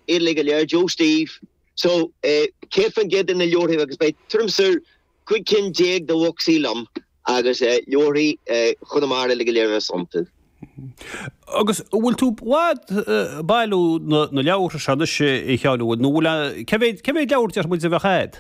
éleg leir Joe Steve. So Kefan get in the Lori agus by Trumsur quick kin jeg the Woxy lum agus Lori Khudamar leir something. Agus bhfuil tú bhád bailú na leabhar seanna I cheanú nóla cevéid leabhar dear muid a bheitchéad?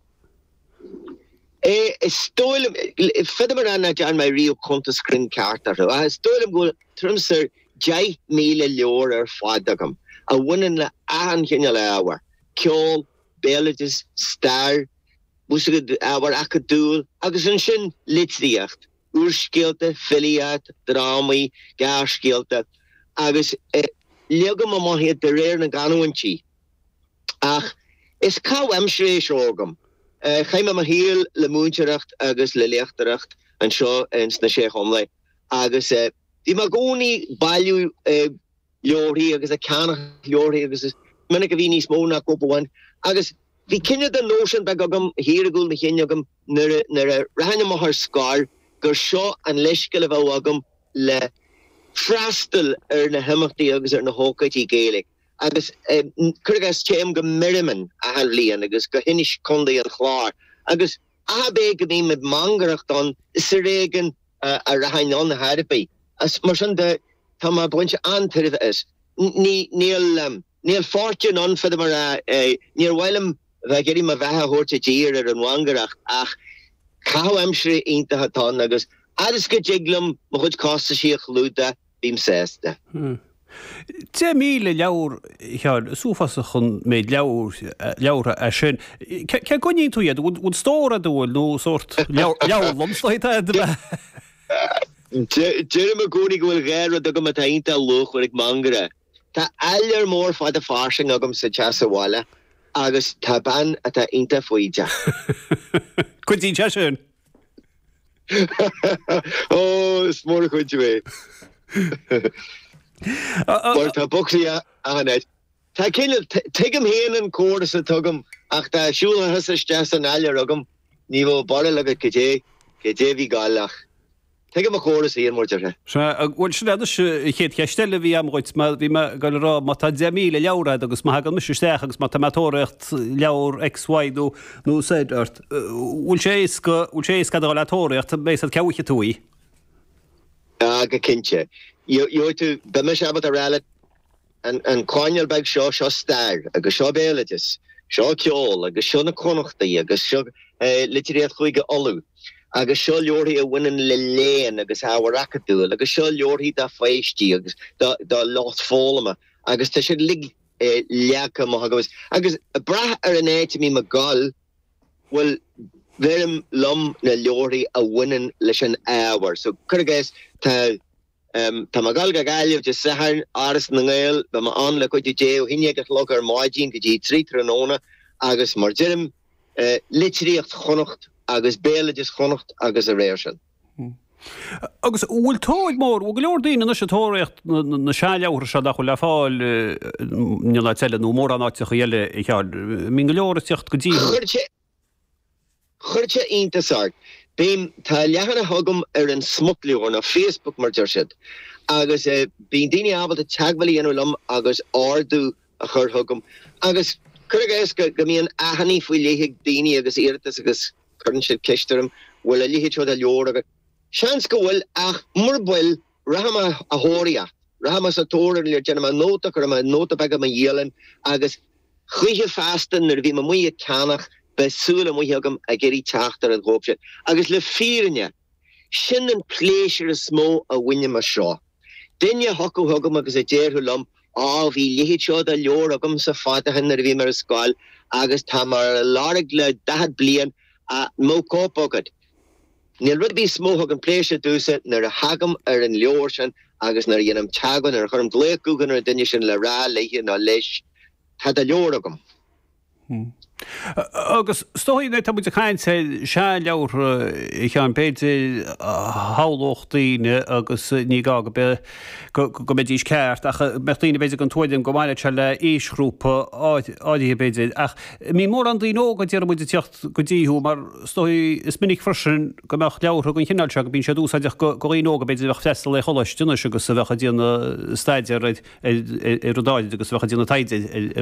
Stoilm fedamar anna John my Rio Contas Crin Carter. Stoilm go Trumsur jai míle leor fadagam. A winning la an hinna leabhar. Kjol, Belages, Star, Busagad our Akadul, agus an sin litriacht. Oerskilte, filiat, drami, gaarskilte. Agus legum ma het de reer na ganuanchi. Ach, is kou emschrees orgum. Geim ma heel le moentjeracht, agus le lechteracht, en zo en sna sheikh omlei. Agus die magoni balju jori, agus a kanach jori, agus minnig a vini smona kopoan. Agus vi kinne de notion bagum heregul na hinnagum nere rahane ma haar scar. Gur seo an leisceile bh agam le freastal na himachtaí agus na hócaidí Gaelic. Agus chugas téim go miriman a halíon agus go hinis condaí an chlár. Agus abé go bhí med mangaracht an is régan a rahain an na Harpaí. As mar sin de tá má buinte antirh is. Níl fortune an fada mar níor bhhailm bheith geirí ma bheithe horta dír an wangaracht ach How emshre inta hatan agus alles go jiglum mo chud costa síach lúda bím sésta. 10 míle leabhar cheann súfas chun méid leabhar a sin. Ce gonín tú iad ún stóra dúil nó sort leabhar lomslaithe Dúir me gúnig bhfuil géir a go mat inta luch ag mangara. Tá eilir mór fád a farsing agam sa teasaháile agus tá ban a tá inta foiide. Cuidí te sin? Smór chuinte mé. Mar tá boxí ahanid. Tá cinil tuigim héan an córas a tugam ach tá siúla thusaiste an eilir agam ní bh bara legad go dé bhí gáilach. Tuigim a córas héan mór deartha. Bhfuil sin chéad cheistelle bhí am roit bhí me gal rá má tá 10 míle leabhar agus má hagan misteach agus má tamatóireacht leabhar XY nó séidirt. Bhfuil sé iscadá letóireacht mééis cehacha túí? Go cinse. Jó tú be me se a réile an cáineal beag seo stair agus seo béalagus, seo ceol agus seo na connachtaí agus seo litiréad chuige olú. Agus seo leorthaí a bhainean le léan agus háhar acadúil, agus seo leorthaí dá féistí agus dá lát fólama, agus tá sé lig leacha mo agus. Agus a brath ar an éit mí gal bhfuil bherim lom na leorthaí a bhainean leis an ábhar. So chugus tá gal go gaiileh de sahar áras na ngáil be ma an le chuide dé ó hinne go log ar máidín go dtí trí tróna agus mar dirim litríocht chonacht agus béalagus chonacht agus a réir sin. Agus bhfuil tóid mór, bhfuil leor daoine na sé tóireacht na sealeabhar se chu le fáil ní le teile nó mór an áite chu dhéile I cheann. Mín go leor teocht go dtí. Chuirte iontasart. Bím tá lehanna thugam ar an smutliúir na Facebook mar deir siad. Agus bín daoine abal a teagmhailí anúlam agus ardú a chur thugam. Agus chugus go mííon ahanní faoi léigh daoine agus iirtas agus chuann siad ceistem bhfuil a líhéid a leor agus. Seans go bhfuil ach mar bhfuil rahama a thória. Rahama sa tóir le déanam nóta chu nóta bag a dhéalann agus chuige fastan nar bhí ma muí canach besúla muhegam a geirí teachtar an hópse. Agus le fírinne, sin an pléisiir a smó a bhaine mar seo. Dinne hocu thugam agus a déirthú lom, bhí léhéid seo a leor agam sa fátahan nar bhí mar a scáil, agus tá mar lárig le 10 blian a mó cópagad. Níl rud bhí smó thug an pléisiir dúsa nar a hagam ar an leor sin agus nar dhéanam teagan ar chum gléicúgan ar duine sin le rá leiche ná leis tá a leor agam. Agus stoína tá muid a chain sé se leabhar I cheann péidir hálóchtaíine agus ní gá go méid ís ceart ach meachtaína beidir an tuaidim go maiile se le éisgrúpa áidithe beidir ach mí mór an daoine óga tíar muid teocht go dtíú mar stoí is minic frisin go meach leabhar gon chinál se go bín sé dúsaideach go íóga beidir bheith festal le choláistúna agus sa bhecha díanana staidir i rodáid agus bhecha díanana taide